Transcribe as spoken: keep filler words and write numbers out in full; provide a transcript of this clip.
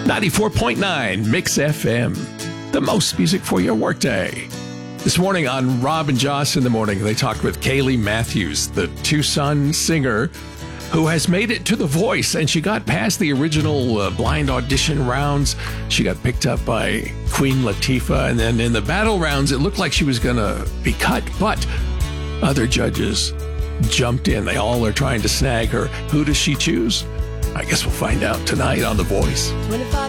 ninety-four point nine Mix F M, the most music for your workday. This morning on Rob and Joss in the Morning, they talked with Kaylee Matthews, the Tucson singer who has made it to The Voice, and she got past the original uh, blind audition rounds. She got picked up by Queen Latifah, and then in the battle rounds, it looked like she was going to be cut, but other judges jumped in. They all are trying to snag her. Who does she choose? I guess we'll find out tonight on The Voice.